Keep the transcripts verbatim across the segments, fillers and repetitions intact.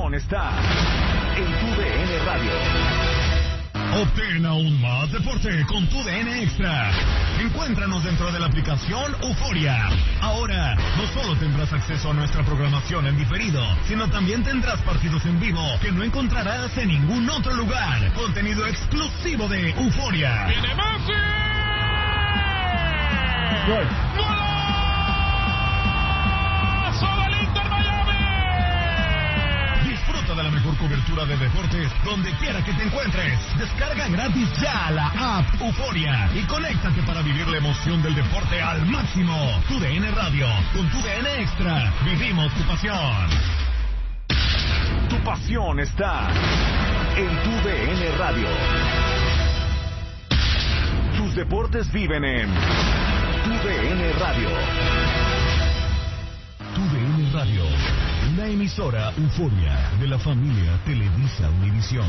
pasión está en Tu D N Radio. Obtén aún más deporte con Tu D N Extra. Encuéntranos dentro de la aplicación Euforia. Ahora, no solo tendrás acceso a nuestra programación en diferido, sino también tendrás partidos en vivo que no encontrarás en ningún otro lugar. Contenido exclusivo de Euforia. ¡Viene Messi! ¡Gol! ¡Golazo del Inter Miami! Disfruta de la mejor cobertura de deportes donde quiera que te encuentres. Descarga gratis ya la app Euforia y conéctate para vivir la emoción del deporte al máximo. Tu D N Radio, con Tu D N Extra, vivimos tu pasión. Tu pasión está en Tu D N Radio. Tus deportes viven en Tu D N Radio. Tu D N Radio, una emisora Euforia de la familia Televisa Univisión.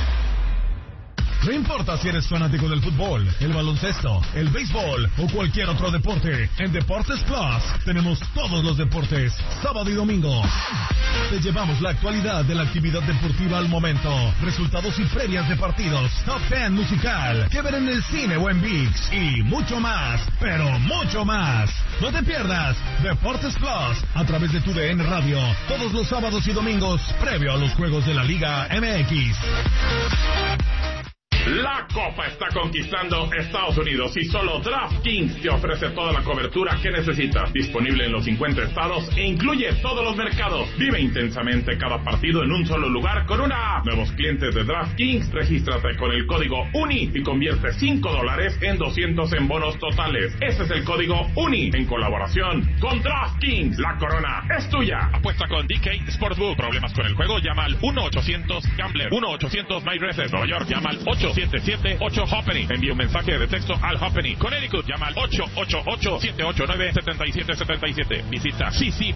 No importa si eres fanático del fútbol, el baloncesto, el béisbol o cualquier otro deporte, en Deportes Plus tenemos todos los deportes, sábado y domingo. Te llevamos la actualidad de la actividad deportiva al momento, resultados y previas de partidos, top ten musical, que ver en el cine o en ViX y mucho más, pero mucho más. No te pierdas Deportes Plus a través de Tu D N Radio, todos los sábados y domingos, previo a los juegos de la Liga M X. La Copa está conquistando Estados Unidos y solo DraftKings te ofrece toda la cobertura que necesitas. Disponible en los cincuenta estados e incluye todos los mercados. Vive intensamente cada partido en un solo lugar con una app. Nuevos clientes de DraftKings, regístrate con el código UNI y convierte cinco dólares en doscientos en bonos totales. Ese es el código UNI en colaboración con DraftKings. La corona es tuya. Apuesta con D K Sportsbook. Problemas con el juego, llama al uno ochocientos Gambler. uno ochocientos My Reses. Nueva York, llama al ocho siete siete ocho Hoppenny. Envía un mensaje de texto al Hoppenny. Connecticut, llama al ocho ocho ocho siete ocho nueve siete siete siete siete. Visita C C.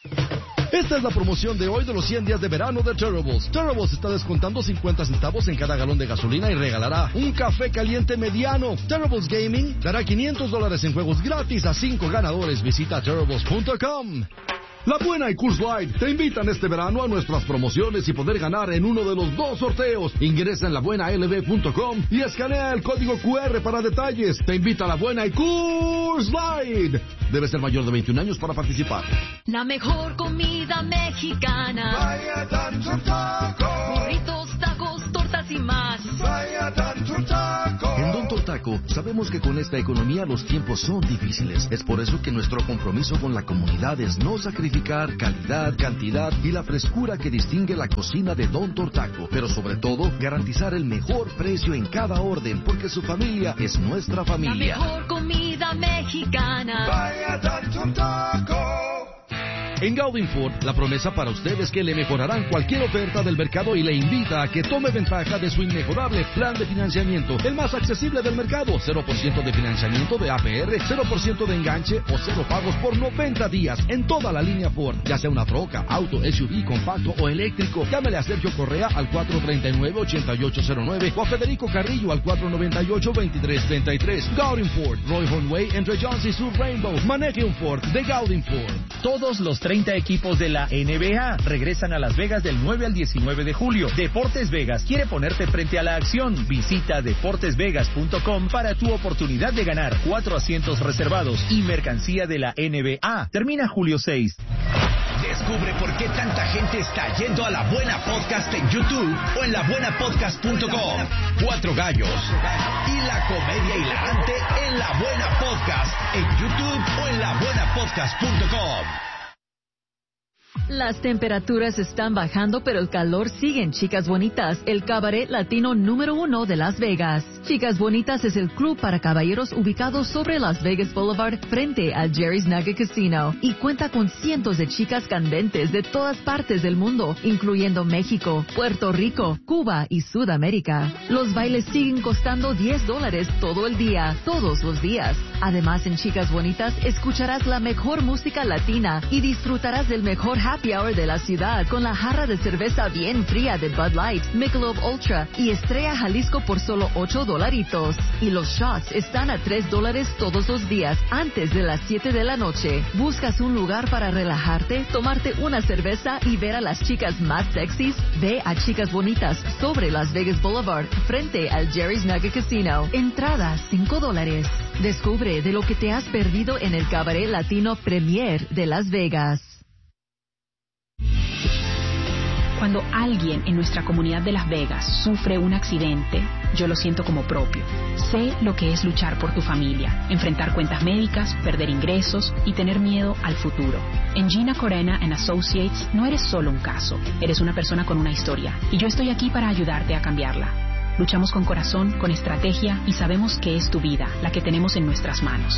Esta es la promoción de hoy de los cien días de verano de Terribles. Terribles está descontando cincuenta centavos en cada galón de gasolina y regalará un café caliente mediano. Terribles Gaming dará quinientos dólares en juegos gratis a cinco ganadores. Visita terribles punto com. La Buena y Coors Light te invitan este verano a nuestras promociones y poder ganar en uno de los dos sorteos. Ingresa en la buena l b punto com y escanea el código Q R para detalles. Te invita a La Buena y Coors Light. Debe ser mayor de veintiún años para participar. La mejor comida mexicana. Vaya Tanto Taco. Burritos, tacos, tortas y más. Vaya Tanto Taco. En Don Tortaco sabemos que con esta economía los tiempos son difíciles. Es por eso que nuestro compromiso con la comunidad es no sacrificar calidad, cantidad y la frescura que distingue la cocina de Don Tortaco. Pero sobre todo, garantizar el mejor precio en cada orden, porque su familia es nuestra familia. La mejor comida mexicana. Vaya Tanto Taco. En Gaudin Ford, la promesa para usted es que le mejorarán cualquier oferta del mercado y le invita a que tome ventaja de su inmejorable plan de financiamiento, el más accesible del mercado. cero por ciento de financiamiento de A P R, cero por ciento de enganche o cero pagos por noventa días en toda la línea Ford, ya sea una troca, auto, S U V, compacto o eléctrico. Llámele a Sergio Correa al cuatro tres nueve, ocho ocho cero nueve o a Federico Carrillo al cuatro nueve ocho, dos tres tres tres. Gaudin Ford, Roy Hornway entre Johns y Sur Rainbow. Maneje un Ford de Gaudin Ford. Todos los treinta equipos de la N B A regresan a Las Vegas del nueve al diecinueve de julio. Deportes Vegas quiere ponerte frente a la acción. Visita deportes vegas punto com para tu oportunidad de ganar cuatro asientos reservados y mercancía de la N B A. Termina julio seis. Descubre por qué tanta gente está yendo a La Buena Podcast en YouTube o en la buena podcast punto com. Cuatro gallos y la comedia hilarante en La Buena Podcast en YouTube o en la buena podcast punto com. Las temperaturas están bajando, pero el calor sigue en Chicas Bonitas, el cabaret latino número uno de Las Vegas. Chicas Bonitas es el club para caballeros ubicado sobre Las Vegas Boulevard frente al Jerry's Nugget Casino y cuenta con cientos de chicas candentes de todas partes del mundo, incluyendo México, Puerto Rico, Cuba y Sudamérica. Los bailes siguen costando diez dólares todo el día, todos los días. Además, en Chicas Bonitas escucharás la mejor música latina y disfrutarás del mejor happy happy hour de la ciudad con la jarra de cerveza bien fría de Bud Light, Michelob Ultra y Estrella Jalisco por solo ocho dolaritos. Y los shots están a tres dólares todos los días antes de las siete de la noche. ¿Buscas un lugar para relajarte, tomarte una cerveza y ver a las chicas más sexys? Ve a Chicas Bonitas sobre Las Vegas Boulevard frente al Jerry's Nugget Casino. Entrada cinco dólares. Descubre de lo que te has perdido en el Cabaret Latino Premier de Las Vegas. Cuando alguien en nuestra comunidad de Las Vegas sufre un accidente, yo lo siento como propio. Sé lo que es luchar por tu familia, enfrentar cuentas médicas, perder ingresos y tener miedo al futuro. En Gina Corena and Associates no eres solo un caso, eres una persona con una historia y yo estoy aquí para ayudarte a cambiarla. Luchamos con corazón, con estrategia y sabemos que es tu vida la que tenemos en nuestras manos.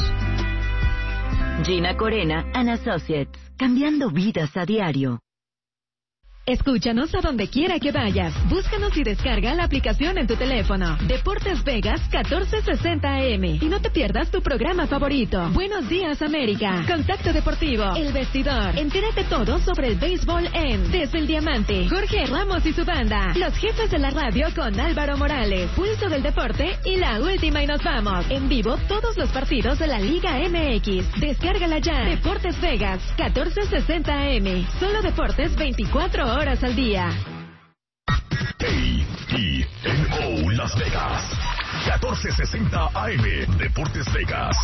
Gina Corena and Associates, cambiando vidas a diario. Escúchanos a donde quiera que vayas. Búscanos y descarga la aplicación en tu teléfono. Deportes Vegas catorce sesenta A M. Y no te pierdas tu programa favorito. Buenos días, América. Contacto Deportivo. El Vestidor. Entérate todo sobre el béisbol en Desde el Diamante. Jorge Ramos y su banda. Los Jefes de la Radio con Álvaro Morales. Pulso del Deporte y La Última y Nos Vamos. En vivo todos los partidos de la Liga M X. Descárgala ya. Deportes Vegas catorce sesenta A M. Solo deportes veinticuatro horas. horas al día. A T N O Las Vegas, catorce sesenta A M, Deportes Vegas.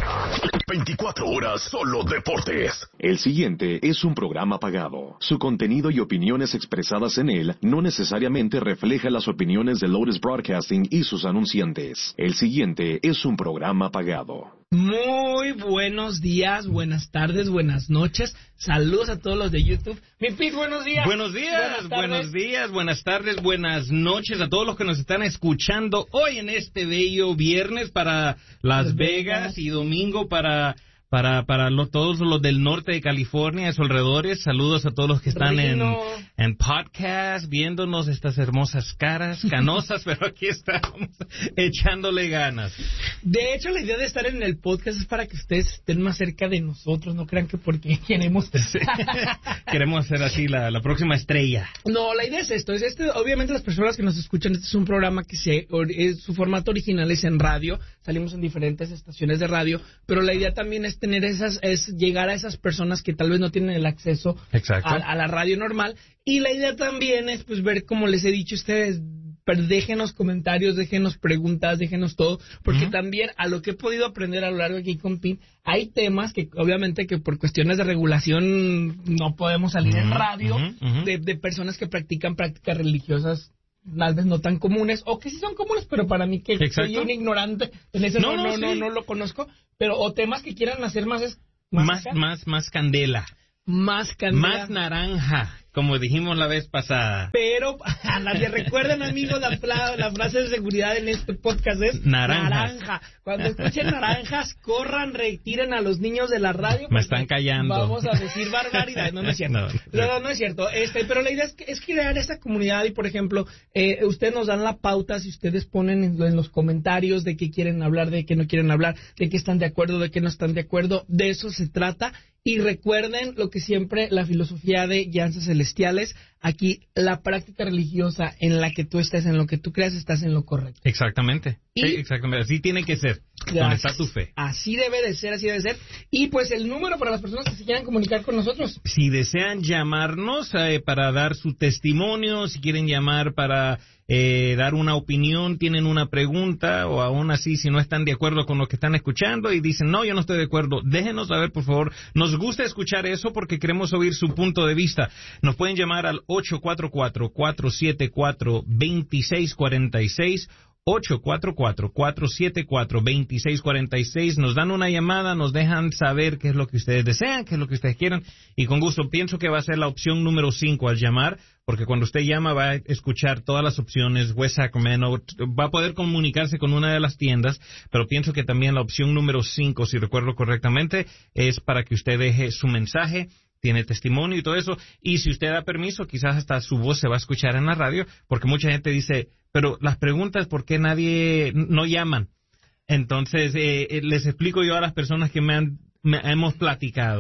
veinticuatro horas solo deportes. El siguiente es un programa pagado. Su contenido y opiniones expresadas en él no necesariamente refleja las opiniones de Lotus Broadcasting y sus anunciantes. El siguiente es un programa pagado. Muy buenos días, buenas tardes, buenas noches. Saludos a todos los de YouTube. Mi Pete, buenos días. Buenos días, buenos días, buenas tardes, buenas noches a todos los que nos están escuchando hoy en este bello viernes para Las Vegas y domingo para para para los, todos los del norte de California y sus alrededores. Saludos a todos los que están en, en podcast, viéndonos estas hermosas caras, canosas, pero aquí estamos echándole ganas. De hecho, la idea de estar en el podcast es para que ustedes estén más cerca de nosotros, no crean que porque queremos... Sí. Queremos ser así la, la próxima estrella. No, la idea es esto, es este, obviamente las personas que nos escuchan, este es un programa que se, es, su formato original es en radio, salimos en diferentes estaciones de radio, pero la idea también es tener esas, es llegar a esas personas que tal vez no tienen el acceso a, a la radio normal, y la idea también es pues ver, como les he dicho a ustedes, pero déjenos comentarios, déjenos preguntas, déjenos todo, porque uh-huh. también a lo que he podido aprender a lo largo de aquí con Pin, hay temas que obviamente que por cuestiones de regulación no podemos salir uh-huh. en radio, uh-huh. Uh-huh. De, de personas que practican prácticas religiosas tal vez no tan comunes, o que sí son comunes, pero para mí que Exacto. soy un ignorante en eso no, no, no, no, sí. no, no lo conozco, pero o temas que quieran hacer más es más más, más, más candela. Más candela. Más naranja, como dijimos la vez pasada. Pero, a nadie recuerden, amigos, la, la, la frase de seguridad en este podcast es Naranjas. naranja. Cuando escuchen naranjas, corran, retiren a los niños de la radio. Me están callando. Vamos a decir barbaridad. No, no es cierto. No, no, no, no es cierto. Este, pero la idea es, es crear esa comunidad y, por ejemplo, eh, ustedes nos dan la pauta si ustedes ponen en, en los comentarios de qué quieren hablar, de qué no quieren hablar, de qué están de acuerdo, de qué no están de acuerdo. De eso se trata. Y recuerden lo que siempre, la filosofía de Llanzas Celestiales, aquí la práctica religiosa en la que tú estés, en lo que tú creas, estás en lo correcto. Exactamente, y, sí, exactamente, así tiene que ser, donde está tu fe. Así debe de ser, así debe de ser. Y pues el número para las personas que se quieran comunicar con nosotros. Si desean llamarnos eh, para dar su testimonio, si quieren llamar para... Eh, dar una opinión, tienen una pregunta o aún así si no están de acuerdo con lo que están escuchando y dicen no, yo no estoy de acuerdo, déjenos saber por favor, nos gusta escuchar eso porque queremos oír su punto de vista. Nos pueden llamar al ocho cuatro cuatro, cuatro siete cuatro, dos seis cuatro seis, ocho cuatro cuatro, cuatro siete cuatro, dos seis cuatro seis, nos dan una llamada, nos dejan saber qué es lo que ustedes desean, qué es lo que ustedes quieran, y con gusto pienso que va a ser la opción número cinco al llamar, porque cuando usted llama va a escuchar todas las opciones, West Sacramento, va a poder comunicarse con una de las tiendas, pero pienso que también la opción número cinco, si recuerdo correctamente, es para que usted deje su mensaje, tiene testimonio y todo eso, y si usted da permiso, quizás hasta su voz se va a escuchar en la radio, porque mucha gente dice, pero las preguntas, ¿por qué nadie no llaman? Entonces, eh, les explico yo a las personas que me han me, hemos platicado,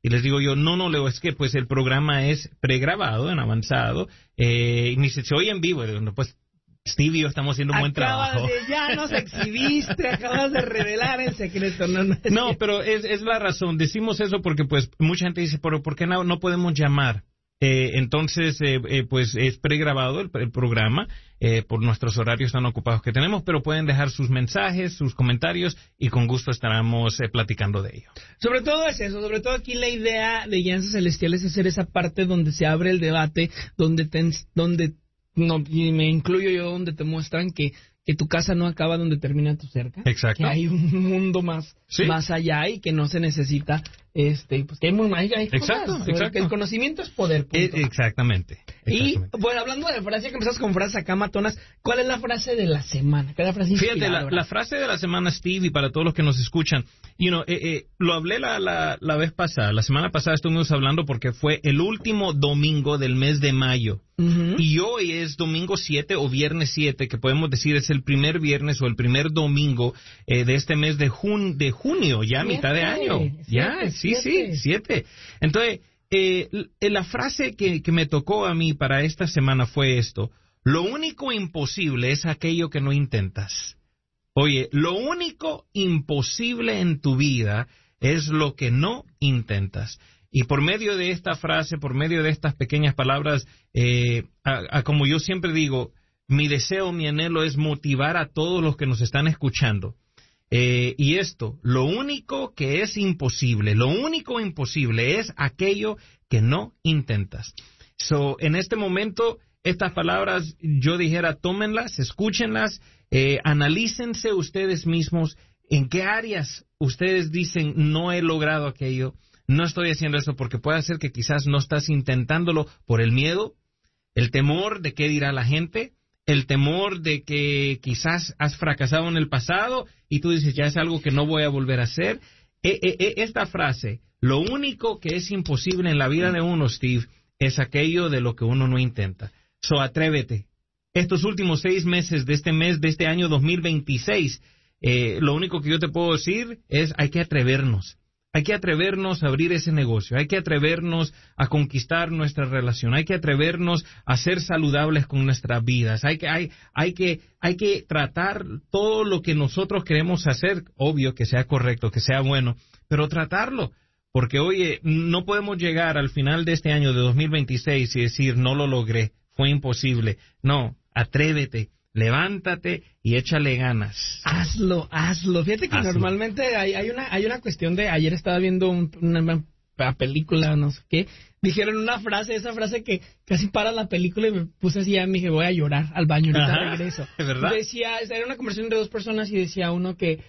y les digo yo, no, no, Leo, es que pues el programa es pregrabado, en avanzado, eh, y me dice, se oye en vivo. Y digo, no, pues Steve y yo estamos haciendo un buen acabas trabajo. De, ya nos exhibiste, acabas de revelar el secreto. No, no, es no que... pero es, es la razón. Decimos eso porque pues mucha gente dice, pero ¿por qué no, no podemos llamar? Eh, entonces, eh, eh, pues es pregrabado el, el programa, eh, por nuestros horarios tan ocupados que tenemos, pero pueden dejar sus mensajes, sus comentarios, y con gusto estaremos eh, platicando de ello. Sobre todo es eso, sobre todo aquí la idea de Guianza Celestial es hacer esa parte donde se abre el debate, donde te, donde no, y me incluyo yo, donde te muestran que, que tu casa no acaba donde termina tu cerca. Exacto. Que hay un mundo más, ¿Sí? más allá y que no se necesita, este, pues que hay muy hay, hay exacto, cosas, exacto. Que el conocimiento es poder. Punto. Eh, exactamente, exactamente. Y, bueno, hablando de frase, que empezamos con frases acá matonas, ¿cuál es la frase de la semana? ¿Cuál es la frase Fíjate, la, la frase de la semana, Steve, y para todos los que nos escuchan, you know, eh, eh, lo hablé la, la, la vez pasada, la semana pasada estuvimos hablando porque fue el último domingo del mes de mayo. Uh-huh. Y hoy es domingo siete o viernes siete, que podemos decir es el primer viernes o el primer domingo eh, de este mes de, jun, de junio, ya siete, mitad de año. Siete, ya, sí, siete. sí, siete. Entonces, eh, la frase que, que me tocó a mí para esta semana fue esto: lo único imposible es aquello que no intentas. Oye, lo único imposible en tu vida es lo que no intentas. Y por medio de esta frase, por medio de estas pequeñas palabras, eh, a, a como yo siempre digo, mi deseo, mi anhelo es motivar a todos los que nos están escuchando. Eh, y esto, lo único que es imposible, lo único imposible es aquello que no intentas. So, en este momento, estas palabras, yo dijera, tómenlas, escúchenlas, eh, analícense ustedes mismos en qué áreas ustedes dicen, no he logrado aquello. No estoy haciendo eso porque puede ser que quizás no estás intentándolo por el miedo, el temor de qué dirá la gente, el temor de que quizás has fracasado en el pasado y tú dices, ya es algo que no voy a volver a hacer. E, e, esta frase, lo único que es imposible en la vida de uno, Steve, es aquello de lo que uno no intenta. So, atrévete. Estos últimos seis meses de este mes, de este año dos mil veintiséis, eh, lo único que yo te puedo decir es hay que atrevernos. Hay que atrevernos a abrir ese negocio, hay que atrevernos a conquistar nuestra relación, hay que atrevernos a ser saludables con nuestras vidas, hay que, hay, hay que, hay que tratar todo lo que nosotros queremos hacer, obvio que sea correcto, que sea bueno, pero tratarlo, porque oye, no podemos llegar al final de este año de dos mil veintiséis y decir no lo logré, fue imposible. No, atrévete. Levántate y échale ganas. Hazlo, hazlo. Fíjate que hazlo. Normalmente hay, hay una hay una cuestión de... Ayer estaba viendo un, una, una película, no sé qué. Dijeron una frase, esa frase que casi para la película y me puse así, ya me dije, voy a llorar al baño, ahorita Ajá, regreso. ¿Verdad? Decía, era una conversación entre dos personas y decía uno que,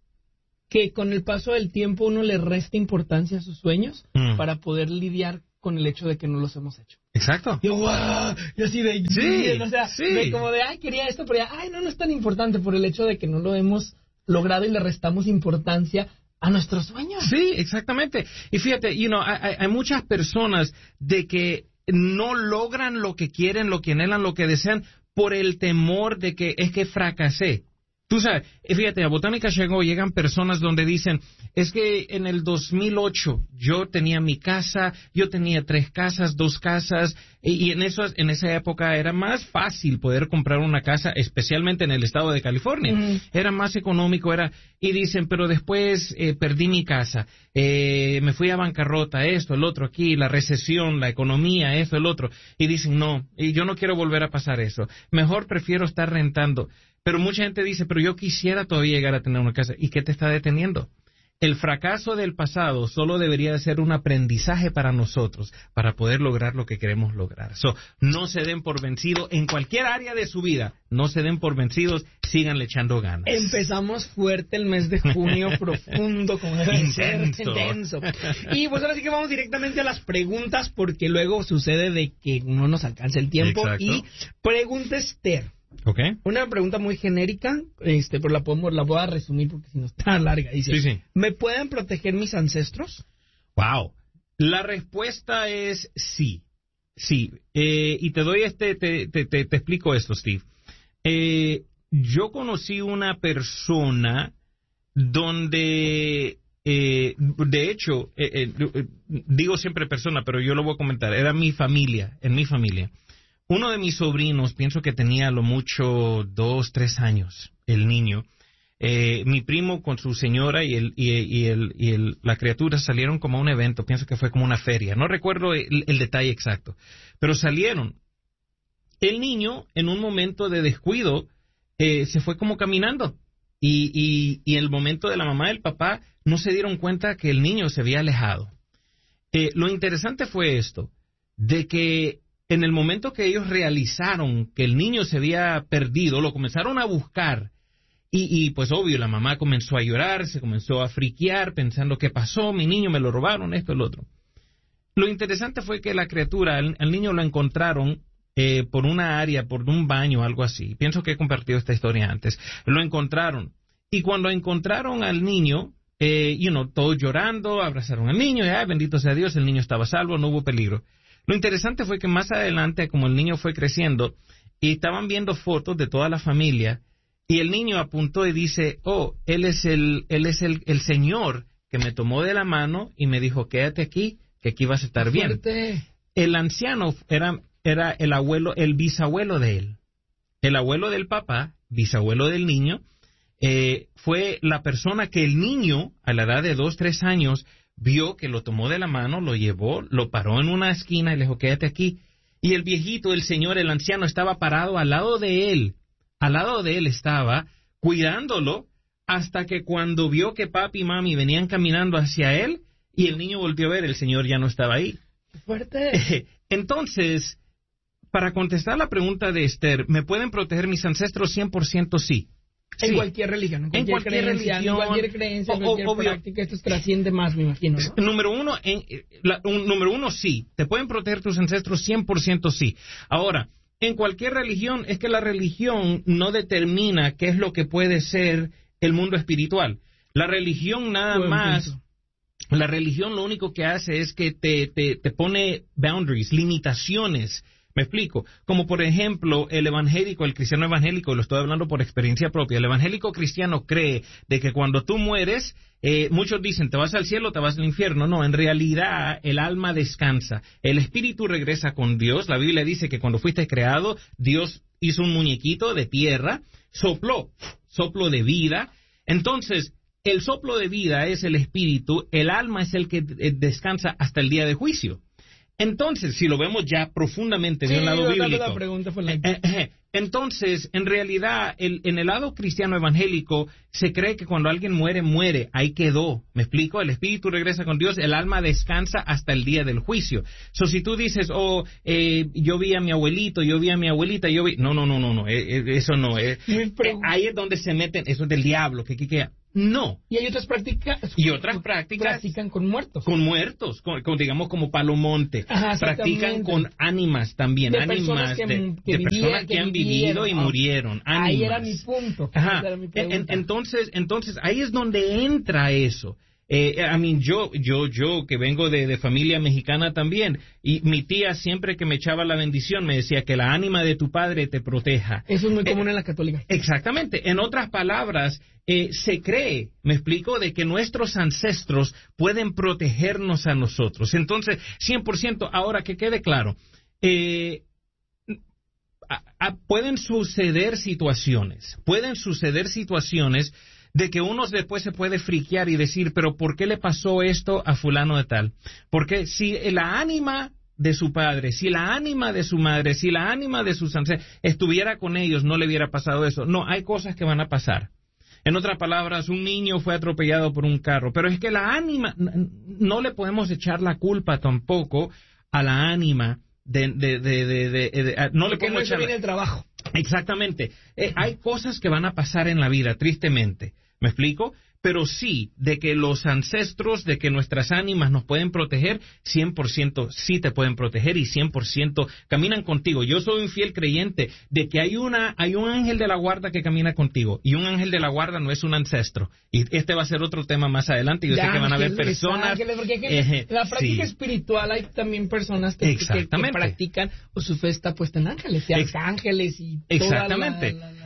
que con el paso del tiempo uno le resta importancia a sus sueños mm. para poder lidiar con el hecho de que no los hemos hecho. Exacto. Y wow, yo así de, sí, o sea, sí. de como de, ay, quería esto, pero ya, ay, no, no es tan importante por el hecho de que no lo hemos logrado y le restamos importancia a nuestros sueños. Sí, exactamente. Y fíjate, you know, hay, hay muchas personas de que no logran lo que quieren, lo que anhelan, lo que desean, por el temor de que es que fracasé. Tú sabes, fíjate, a Botánica llegó, llegan personas donde dicen, es que en el dos mil ocho yo tenía mi casa, yo tenía tres casas, dos casas, y, y en, eso, en esa época era más fácil poder comprar una casa, especialmente en el estado de California. Uh-huh. Era más económico, era y dicen, pero después eh, perdí mi casa, eh, me fui a bancarrota, esto, el otro aquí, la recesión, la economía, esto, el otro. Y dicen, no, y yo no quiero volver a pasar eso, mejor prefiero estar rentando. Pero mucha gente dice, pero yo quisiera todavía llegar a tener una casa. ¿Y qué te está deteniendo? El fracaso del pasado solo debería ser un aprendizaje para nosotros, para poder lograr lo que queremos lograr. So, no se den por vencidos en cualquier área de su vida. No se den por vencidos, síganle echando ganas. Empezamos fuerte el mes de junio, profundo, como debe intenso. ser, intenso. Y pues ahora sí que vamos directamente a las preguntas, porque luego sucede de que no nos alcanza el tiempo. Exacto. Y pregunta Esther. Okay. Una pregunta muy genérica, este, pero la podemos, la voy a resumir porque si no está larga. Dice, sí, sí. ¿me pueden proteger mis ancestros? Wow. La respuesta es sí, sí. Eh, y te doy este, te, te, te, te explico esto, Steve. Eh, yo conocí una persona donde eh, de hecho, eh, eh, digo siempre persona, pero yo lo voy a comentar, era mi familia, en mi familia. Uno de mis sobrinos, pienso que tenía a lo mucho dos, tres años, el niño. Eh, mi primo con su señora y, el, y, y, el, y el, la criatura salieron como a un evento, pienso que fue como una feria, no recuerdo el, el detalle exacto, pero salieron. El niño, en un momento de descuido, eh, se fue como caminando y, y, y en el momento de la mamá y el papá no se dieron cuenta que el niño se había alejado. Eh, lo interesante fue esto, de que en el momento que ellos realizaron que el niño se había perdido, lo comenzaron a buscar y, y pues obvio, la mamá comenzó a llorar, se comenzó a friquear pensando qué pasó, mi niño me lo robaron, esto y lo otro. Lo interesante fue que la criatura, al, al niño lo encontraron eh, por una área, por un baño, algo así. Pienso que he compartido esta historia antes. Lo encontraron y cuando encontraron al niño, eh, you know, todos llorando, abrazaron al niño y ay, bendito sea Dios, el niño estaba salvo, no hubo peligro. Lo interesante fue que más adelante, como el niño fue creciendo, y estaban viendo fotos de toda la familia, y el niño apuntó y dice, oh, él es el, él es el, el señor que me tomó de la mano y me dijo, quédate aquí, que aquí vas a estar bien. El anciano era, era el abuelo, el bisabuelo de él. El abuelo del papá, bisabuelo del niño, eh, fue la persona que el niño, a la edad de dos, tres años, vio que lo tomó de la mano, lo llevó, lo paró en una esquina y le dijo, quédate aquí. Y el viejito, el señor, el anciano, estaba parado al lado de él. Al lado de él estaba cuidándolo hasta que cuando vio que papi y mami venían caminando hacia él y el niño volvió a ver, el señor ya no estaba ahí. ¡Qué fuerte! Entonces, para contestar la pregunta de Esther, ¿me pueden proteger mis ancestros? cien por ciento sí. En sí. cualquier religión, en cualquier, en cualquier creencia, religión, en cualquier creencia, en o, cualquier obvio, práctica, esto trasciende más, me imagino, ¿no? Número uno, en, la, un, número uno, sí. ¿Te pueden proteger tus ancestros? cien por ciento sí. Ahora, en cualquier religión, es que la religión no determina qué es lo que puede ser el mundo espiritual. La religión nada Buen más, punto. La religión lo único que hace es que te, te, te pone boundaries, limitaciones. Me explico. Como por ejemplo, el evangélico, el cristiano evangélico, lo estoy hablando por experiencia propia, el evangélico cristiano cree de que cuando tú mueres, eh, muchos dicen, te vas al cielo, te vas al infierno. No, en realidad el alma descansa. El espíritu regresa con Dios. La Biblia dice que cuando fuiste creado, Dios hizo un muñequito de tierra, sopló, soplo de vida. Entonces, el soplo de vida es el espíritu, el alma es el que eh, descansa hasta el día de juicio. Entonces, si lo vemos ya profundamente de sí, un lado bíblico, la pregunta fue la... eh, eh, entonces, en realidad, el, en el lado cristiano evangélico, se cree que cuando alguien muere, muere, ahí quedó. ¿Me explico? El espíritu regresa con Dios, el alma descansa hasta el día del juicio. So, si tú dices, oh, eh, yo vi a mi abuelito, yo vi a mi abuelita, yo vi... No, no, no, no, no, eh, eh, eso no. Eh, eh, ahí es donde se meten, eso es del diablo, que queda. No. Y hay otras prácticas. Y otras prácticas. Practican con muertos. Con muertos, con, con, digamos como Palomonte. Ajá, practican con ánimas también. De ánimas personas que, de, que, de vivía, personas que, que han vivieron, vivido y oh, murieron. Ánimas. Ahí era mi punto. Ajá. Era mi en, entonces, entonces, ahí es donde entra eso. Eh, I mean, yo, yo, yo que vengo de, de familia mexicana también, y mi tía siempre que me echaba la bendición me decía que la ánima de tu padre te proteja. Eso es muy común eh, en la católica. Exactamente. En otras palabras, eh, se cree, me explico, de que nuestros ancestros pueden protegernos a nosotros. Entonces, cien por ciento, ahora que quede claro, eh, a, a, pueden suceder situaciones, pueden suceder situaciones de que uno después se puede friquear y decir, pero ¿por qué le pasó esto a fulano de tal? Porque si la ánima de su padre, si la ánima de su madre, si la ánima de sus ancestros estuviera con ellos, no le hubiera pasado eso. No, hay cosas que van a pasar. En otras palabras, un niño fue atropellado por un carro, pero es que la ánima, no le podemos echar la culpa tampoco a la ánima de... de, de, de, de, de, de no le podemos no echar... bien el trabajo. Exactamente. Eh, hay cosas que van a pasar en la vida, tristemente. ¿Me explico? Pero sí, de que los ancestros, de que nuestras ánimas nos pueden proteger, cien por ciento sí te pueden proteger y cien por ciento caminan contigo. Yo soy un fiel creyente de que hay una hay un ángel de la guarda que camina contigo y un ángel de la guarda no es un ancestro. Y este va a ser otro tema más adelante. Yo ya, sé que van a haber personas... Ángeles, porque eh, la práctica sí. espiritual hay también personas que, que, que practican o su fe está puesta en ángeles y arcángeles y Exactamente. toda la, la, la, la,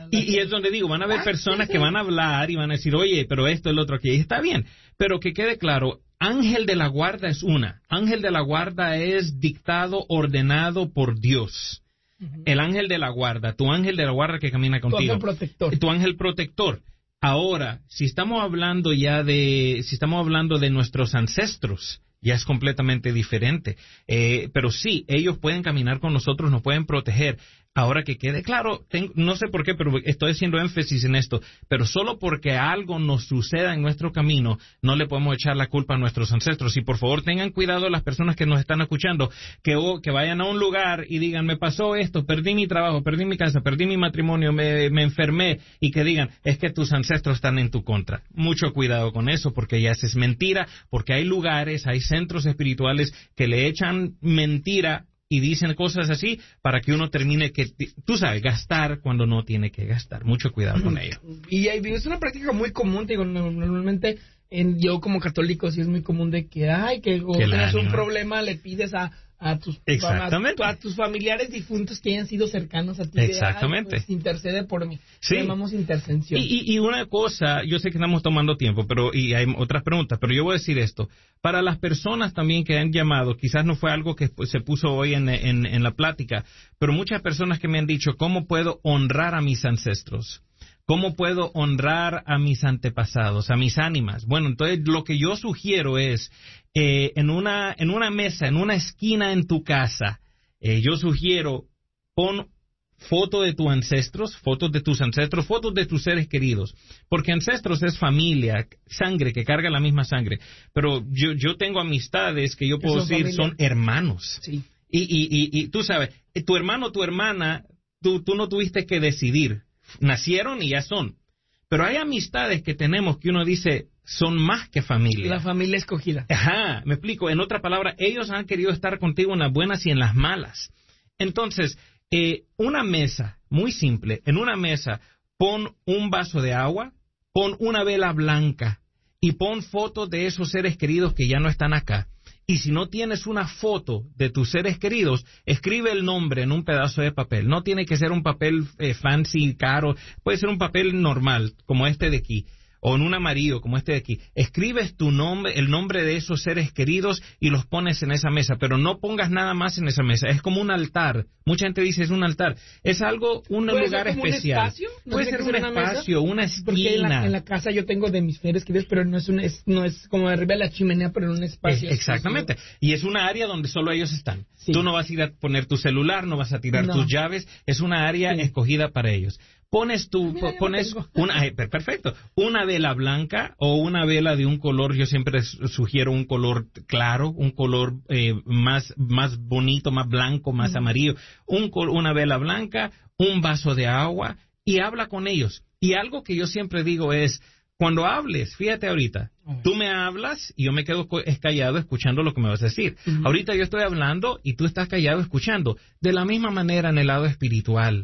Y, y es donde digo, van a haber personas que van a hablar y van a decir, oye, pero esto, el otro, aquí, está bien. Pero que quede claro, ángel de la guarda es una. Ángel de la guarda es dictado, ordenado por Dios. Uh-huh. El ángel de la guarda, tu ángel de la guarda que camina contigo. Tu ángel protector. Tu ángel protector. Ahora, si estamos hablando ya de, si estamos hablando de nuestros ancestros, ya es completamente diferente. Eh, pero sí, ellos pueden caminar con nosotros, nos pueden proteger. Ahora que quede claro, tengo, no sé por qué, pero estoy haciendo énfasis en esto, pero solo porque algo nos suceda en nuestro camino, no le podemos echar la culpa a nuestros ancestros. Y por favor, tengan cuidado las personas que nos están escuchando, que, oh, que vayan a un lugar y digan, me pasó esto, perdí mi trabajo, perdí mi casa, perdí mi matrimonio, me, me enfermé, y que digan, es que tus ancestros están en tu contra. Mucho cuidado con eso, porque ya es mentira, porque hay lugares, hay centros espirituales que le echan mentira y dicen cosas así para que uno termine que, tú sabes, gastar cuando no tiene que gastar. Mucho cuidado con ello. Y, y es una práctica muy común, digo, normalmente en, yo como católico sí es muy común de que, ay, que o tienes un problema, le pides a, a, tus, Exactamente. A, a tus familiares difuntos que hayan sido cercanos a ti. Exactamente. De, ay, pues, intercede por mí. Sí. Llamamos intercesión. Y, y, y una cosa, yo sé que estamos tomando tiempo, pero y hay otras preguntas, pero yo voy a decir esto. Para las personas también que han llamado, quizás no fue algo que se puso hoy en, en, en la plática, pero muchas personas que me han dicho, ¿cómo puedo honrar a mis ancestros? ¿Cómo puedo honrar a mis antepasados, a mis ánimas? Bueno, entonces lo que yo sugiero es, eh, en una en una mesa, en una esquina en tu casa, eh, yo sugiero, pon fotos de tus ancestros, fotos de tus ancestros, fotos de tus seres queridos. Porque ancestros es familia, sangre, que carga la misma sangre. Pero yo, yo tengo amistades que yo puedo decir familia. Son hermanos. Sí. Y, y, y, y tú sabes, tu hermano, tu hermana, tú, tú no tuviste que decidir. Nacieron y ya son. Pero hay amistades que tenemos que uno dice son más que familia. La familia escogida. Ajá, me explico. En otra palabra, ellos han querido estar contigo en las buenas y en las malas. Entonces, eh, una mesa, muy simple, en una mesa pon un vaso de agua, pon una vela blanca y pon fotos de esos seres queridos que ya no están acá. Y si no tienes una foto de tus seres queridos, escribe el nombre en un pedazo de papel. No tiene que ser un papel eh, fancy, caro. Puede ser un papel normal, como este de aquí. O en un amarillo, como este de aquí. Escribes tu nombre, el nombre de esos seres queridos y los pones en esa mesa. Pero no pongas nada más en esa mesa. Es como un altar. Mucha gente dice es un altar. Es algo, un lugar especial. ¿Un espacio? ¿No Puede ser un espacio, una, una esquina. Porque en la, en la casa yo tengo de mis seres queridos, pero no es, un, es, no es como arriba de la chimenea, pero en un espacio. Es, exactamente. Y es una área donde solo ellos están. Sí. Tú no vas a ir a poner tu celular, no vas a tirar no. tus llaves. Es una área sí. escogida para ellos. Pones tu, Mira, pones una, perfecto, una vela blanca o una vela de un color, yo siempre sugiero un color claro, un color eh, más, más bonito, más blanco, más uh-huh. amarillo, un, una vela blanca, un vaso de agua y habla con ellos. Y algo que yo siempre digo es, cuando hables, fíjate ahorita, uh-huh. tú me hablas y yo me quedo callado escuchando lo que me vas a decir. Uh-huh. Ahorita yo estoy hablando y tú estás callado escuchando. De la misma manera en el lado espiritual.